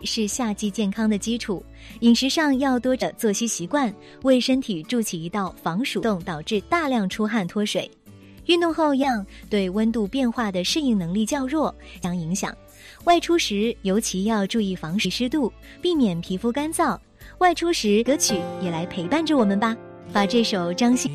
是夏季健康的基础，饮食上要多着作息习惯，为身体筑起一道防暑洞，导致大量出汗脱水。运动后对温度变化的适应能力较弱，相影响。外出时尤其要注意防水湿度，避免皮肤干燥。外出时歌曲也来陪伴着我们吧，把这首张信